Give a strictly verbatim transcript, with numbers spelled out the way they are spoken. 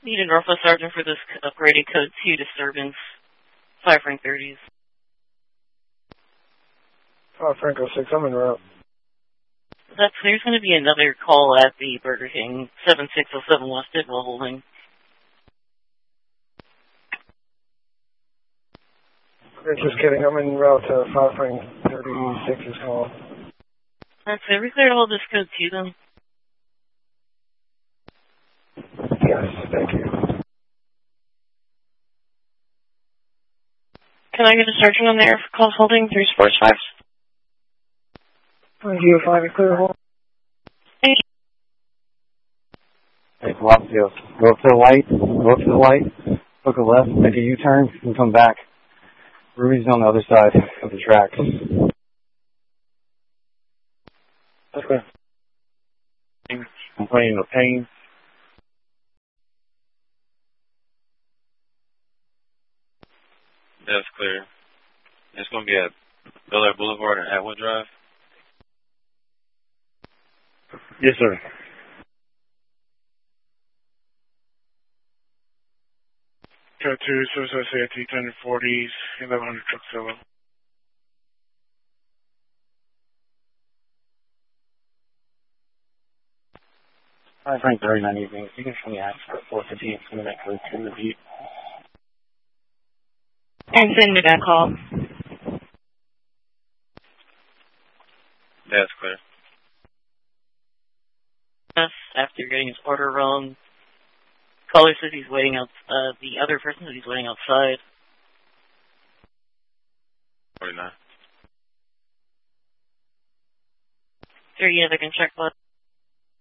Need a Northwest Sergeant for this upgraded Code two disturbance. five rank thirties. five Franco six, I'm en route. That's, there's going to be another call at the Burger King, seven six oh seven West Bidwell holding. Just kidding, I'm en route to five Frank thirty-six's call. That's it, we cleared all this Code two then? Yes, thank you. Can I get a sergeant on the air for calls holding three sports five? Thank you, five clear hold. Thank you. Hey, Palacios, go up to the light, go up to the light, hook a left, make a U-turn, and come back. Ruby's on the other side of the tracks. Okay. Complaining of pain. That's clear. It's going to be at Bel Air Boulevard and Atwood Drive. Yes, sir. Code two, Suicide C I T ten forties, eleven hundred truck solo. Hi, Frank thirty-nine evening. You can show me access for four fifty from the next to review. And send me that call. That's clear. Yes, after getting his order wrong, caller says he's waiting out, uh, the other person says he's waiting outside. forty-nine. Sure, yeah, they can check that.